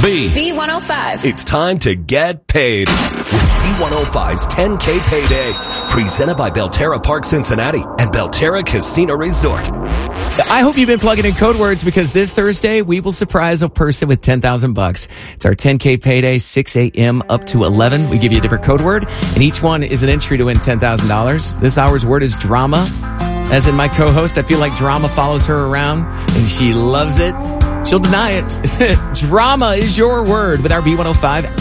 B105. It's time to get paid with B105's 10K Payday. Presented by Belterra Park Cincinnati and Belterra Casino Resort. I hope you've been plugging in code words because this Thursday we will surprise a person with $10,000. It's our 10K Payday, 6 a.m. up to 11. We give you a different code word, and each one is an entry to win $10,000. This hour's word is drama. As in my co-host, I feel like drama follows her around, and she loves it. She'll deny it. Drama is your word with our B105